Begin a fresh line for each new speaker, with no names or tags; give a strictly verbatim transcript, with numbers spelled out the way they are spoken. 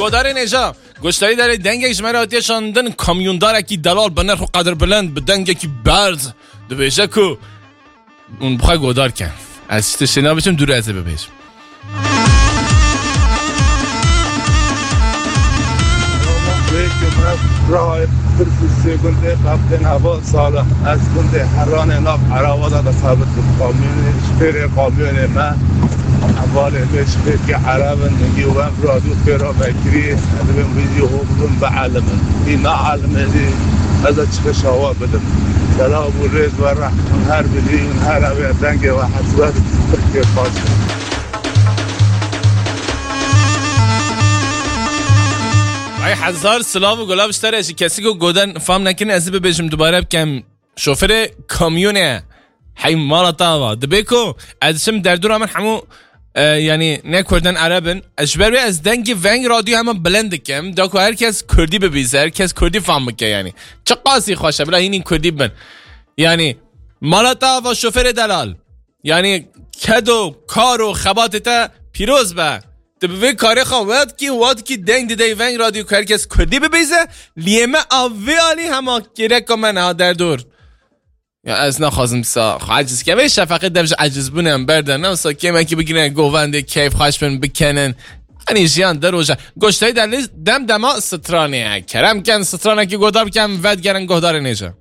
گودار نجا گشتاری داره دنگ جمراتی شاندن کامیوندار کی دلال بنر قدر بلند بدنگ کی برز دبیشه کو اون بخوای گودار کن از تشنا بچم دور از ببیش
راه ترسي كنت قبل هوا صالح از كنت حران ناف عراوضة ثابت القانون اشتري قانون ما اول مش في عرب نجي وام راديو كرا بكري هذا من فيديو هو بدون بعلم في ما علم دي هذا تشخ شوا بدم سلام والرز ورح هر بدي هر ابي دنگ وحسبات تركي خاص
ای هزار سلام و گلاب اشتره کسی که گودن فهم نکنه از ببیشم دوباره بکم شوفر کامیونه حی مالا تاوا دبیکو ازشم در دور همون همو یعنی نه کردن عربن اجبر از دنگ ونگ رادیو همون بلند کم داکو هر کس کردی ببیزه هر کس کردی فهم بکه یعنی چه قاسی خوشه بلا این کردی بن یعنی مالا تاوا شوفر دلال یعنی کدو کارو خباتتا پیروز با دبی کاری خواهد کی وقت کی دنگ دیده ونگ رادیو کار کس کردی ببیزه لیمه آوی علی همه گیره که من ها در دور یا از نخوازم سا عجز که بیش شفقه دمش عجز بونم بردن نه سا که من که بگیرن گوونده کیف خوش بن بکنن انی جیان در روزه گشتای در دم دما سترانه کرم کن سترانه که گودار کم ود گرن گودار نیجا